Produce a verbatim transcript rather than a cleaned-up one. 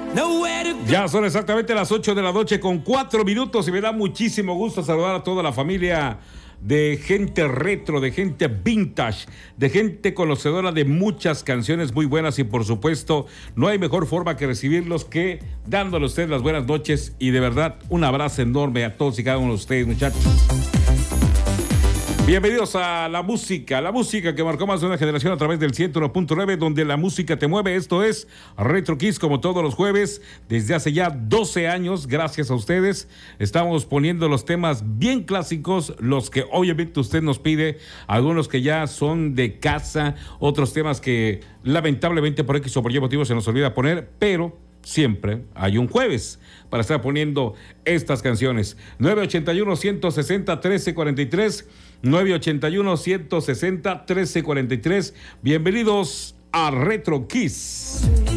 Ya son exactamente las ocho de la noche con cuatro minutos y me da muchísimo gusto saludar a toda la familia de gente retro, de gente vintage, de gente conocedora de muchas canciones muy buenas y por supuesto no hay mejor forma que recibirlos que dándole a ustedes las buenas noches y de verdad un abrazo enorme a todos y cada uno de ustedes, muchachos. Bienvenidos a la música, la música que marcó más de una generación a través del ciento uno punto nueve, donde la música te mueve. Esto es Retro Kiss, como todos los jueves, desde hace ya doce años, gracias a ustedes. Estamos poniendo los temas bien clásicos, los que obviamente usted nos pide, algunos que ya son de casa, otros temas que lamentablemente por X o por Y motivo se nos olvida poner, pero siempre hay un jueves para estar poniendo estas canciones. nueve ochenta y uno, ciento sesenta, trece cuarenta y tres, nueve ochenta y uno, ciento sesenta, trece cuarenta y tres. Bienvenidos a Retro Kiss.